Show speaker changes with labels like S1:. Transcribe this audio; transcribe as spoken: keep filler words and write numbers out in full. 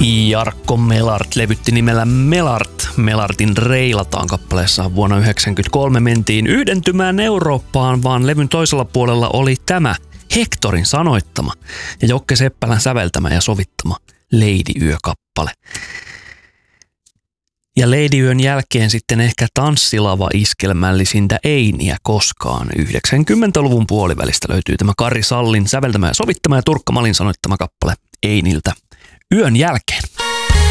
S1: Jarkko Melart levytti nimellä Melart. Melartin Reilataan kappaleessa vuonna yhdeksänkymmentäkolme mentiin yhdentymään Eurooppaan, vaan levyn toisella puolella oli tämä Hectorin sanoittama ja Jokke Seppälän säveltämä ja sovittama Lady Yö-kappale. Ja Lady Yön jälkeen sitten ehkä tanssilava iskelmällisintä Einiä koskaan. yhdeksänkymmentäluvun puolivälistä löytyy tämä Kari Sallin säveltämä ja sovittama ja Turkka Malin sanoittama kappale Einiltä Yön jälkeen.